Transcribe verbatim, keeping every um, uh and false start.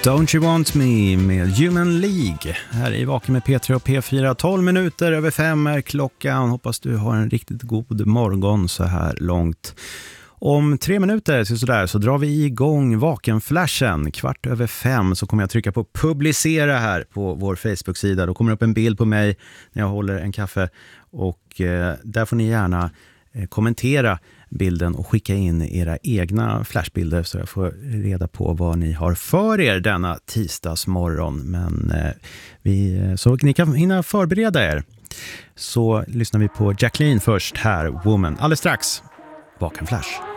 Don't You Want Me med Human League. Här i Vaken med P tre och P fyra. tolv minuter över fem är klockan. Hoppas du har en riktigt god morgon så här långt. Om tre minuter så, sådär, så drar vi igång Vakenflashen. Kvart över fem så kommer jag trycka på publicera här på vår Facebook-sida. Då kommer det upp en bild på mig när jag håller en kaffe. Och eh, där får ni gärna eh, kommentera bilden och skicka in era egna flashbilder så jag får reda på vad ni har för er denna tisdagsmorgon. Men eh, vi, så ni kan hinna förbereda er. Så lyssnar vi på Jacqueline först här, Woman. Alldeles strax, Vakenflash.